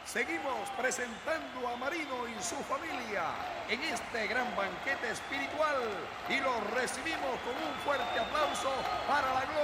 Seguimos presentando a Marino y su familia en este gran banquete espiritual y los recibimos con un fuerte aplauso para la gloria